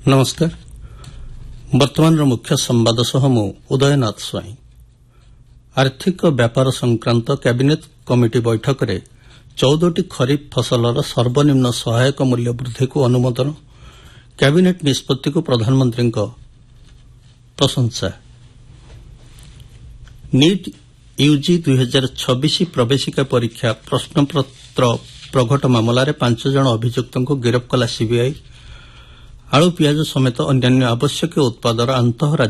नमस्कार। वर्तमान मुख्य संवाद सह मु उदयनाथ स्वाई। आर्थिक व्यापार संक्रांत कैबिनेट कमिटी बैठक में 14टी खरीफ फसलर सर्वनिम्न सहायक मूल्य वृद्धि को अनुमोदन। कैबिनेट निष्पत्ति को प्रधानमंत्री प्रशंसा। नीट यूजी 2026 प्रवेशिका परीक्षा प्रश्नपत्र प्रघट मामला 5 जन अभियुक्तों को गिरफ्त कला सीबीआई। आलू पियाज समेत अन्य आवश्यक उत्पादर आंतः